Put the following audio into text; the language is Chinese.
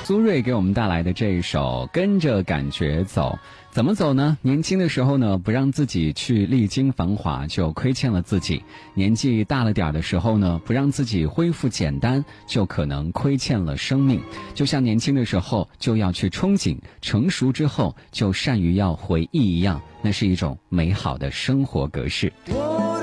苏芮给我们带来的这一首跟着感觉走。怎么走呢？年轻的时候呢，不让自己去历经繁华，就亏欠了自己；年纪大了点的时候呢，不让自己恢复简单，就可能亏欠了生命。就像年轻的时候就要去憧憬，成熟之后就善于要回忆一样，那是一种美好的生活格式。